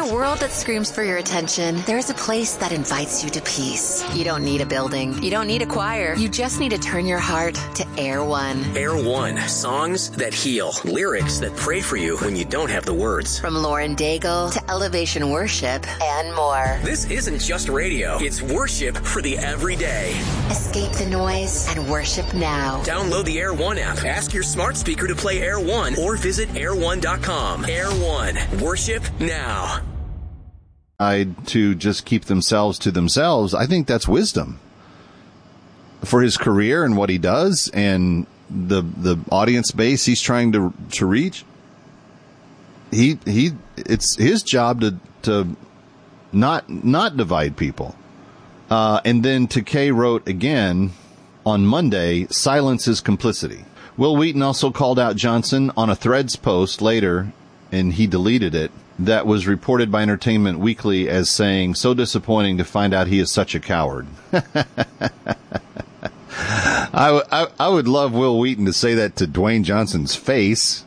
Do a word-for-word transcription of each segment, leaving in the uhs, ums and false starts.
a world that screams for your attention, there's a place that invites you to peace. You don't need a building. You don't need a choir. You just need to turn your heart to Air One. Air One. Songs that heal. Lyrics that pray for you when you don't have the words. From Lauren Daigle to Elevation Worship and more. This isn't just radio. It's worship for the everyday. Escape the noise and worship now. Download the Air One app. Ask your smart speaker to play Air One or visit air one dot com. Air One. Worship now. To just keep themselves to themselves, I think that's wisdom for his career and what he does and the the audience base he's trying to to reach. He he it's his job to to not not divide people. Uh, and then Takei wrote again on Monday, silence is complicity. Will Wheaton also called out Johnson on a Threads post later, and he deleted it, that was reported by Entertainment Weekly as saying, so disappointing to find out he is such a coward. I, w- I, I would love Will Wheaton to say that to Dwayne Johnson's face.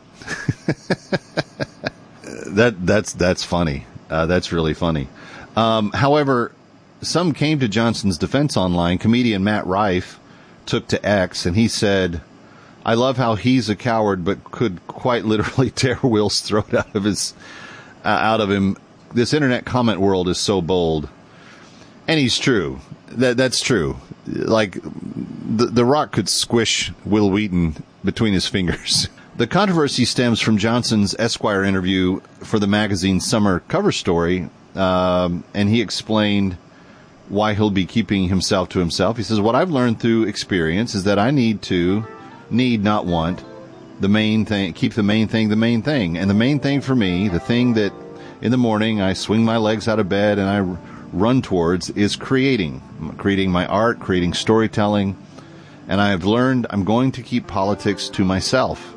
that that's that's funny. Uh, that's really funny. Um, however, some came to Johnson's defense online. Comedian Matt Rife took to X, and he said, I love how he's a coward, but could quite literally tear Will's throat out of his uh, out of him. This internet comment world is so bold. And he's true. That That's true. Like, the, the Rock could squish Will Wheaton between his fingers. The controversy stems from Johnson's Esquire interview for the magazine's summer cover story, um, and he explained why he'll be keeping himself to himself. He says, what I've learned through experience is that I need to, need, not want, the main thing, keep the main thing the main thing. And the main thing for me, the thing that in the morning I swing my legs out of bed and I run towards, is creating, creating my art, creating storytelling. And I have learned I'm going to keep politics to myself.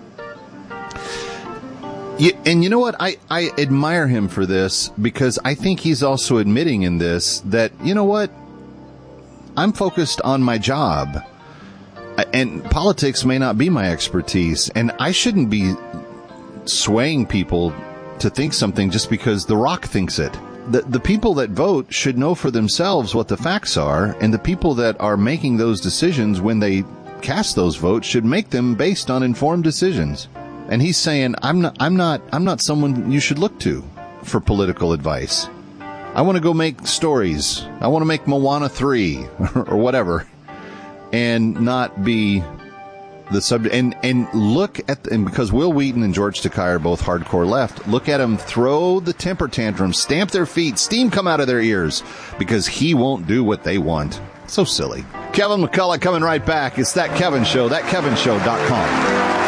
Yeah, and you know what? I, I admire him for this, because I think he's also admitting in this that, you know what? I'm focused on my job, and politics may not be my expertise, and I shouldn't be swaying people to think something just because The Rock thinks it. The, the people that vote should know for themselves what the facts are, and the people that are making those decisions when they cast those votes should make them based on informed decisions. And he's saying, I'm not, I'm not, I'm not someone you should look to for political advice. I want to go make stories. I want to make Moana three or whatever, and not be the subject. And, and look at, and because Will Wheaton and George Takei are both hardcore left, look at them throw the temper tantrum, stamp their feet, steam come out of their ears, because he won't do what they want. So silly. Kevin McCullough coming right back. It's That Kevin Show, that kevin show dot com.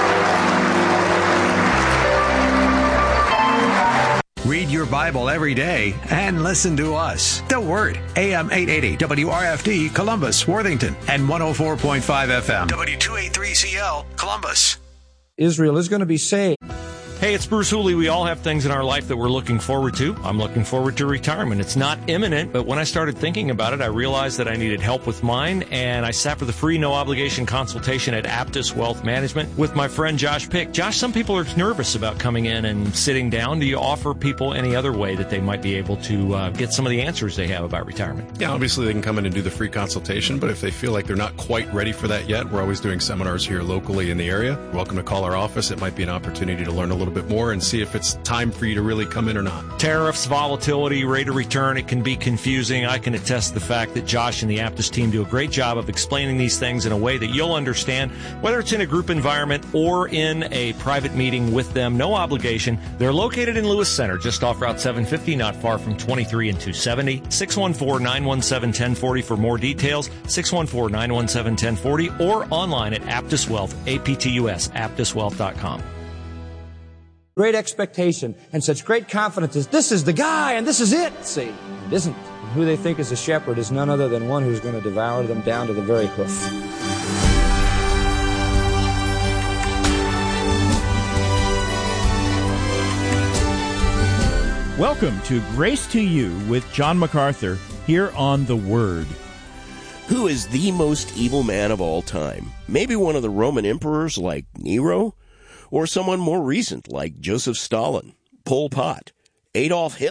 Read your Bible every day and listen to us. The Word, A M eight eighty, W R F D, Columbus, Worthington, and one oh four point five F M, W two eighty-three C L, Columbus. Israel is going to be saved. Hey, it's Bruce Hooley. We all have things in our life that we're looking forward to. I'm looking forward to retirement. It's not imminent, but when I started thinking about it, I realized that I needed help with mine, and I sat for the free, no-obligation consultation at Aptus Wealth Management with my friend Josh Pick. Josh, some people are nervous about coming in and sitting down. Do you offer people any other way that they might be able to uh, get some of the answers they have about retirement? Yeah, obviously they can come in and do the free consultation, but if they feel like they're not quite ready for that yet, we're always doing seminars here locally in the area. You're welcome to call our office. It might be an opportunity to learn a little bit more and see if it's time for you to really come in or not. Tariffs, volatility, rate of return, it can be confusing. I can attest to the fact that Josh and the Aptus team do a great job of explaining these things in a way that you'll understand, whether it's in a group environment or in a private meeting with them. No obligation. They're located in Lewis Center, just off Route seven fifty, not far from twenty-three and two seventy. six one four, nine one seven, one zero four zero for more details. six one four, nine one seven, one zero four zero or online at Aptus Wealth, A P T U S, aptus wealth dot com. Great expectation and such great confidence as this is the guy and this is it. See, it isn't. Who they think is a shepherd is none other than one who's going to devour them down to the very hoof. Welcome to Grace to You with John MacArthur here on The Word. Who is the most evil man of all time? Maybe one of the Roman emperors like Nero? Or someone more recent like Joseph Stalin, Pol Pot, Adolf Hitler?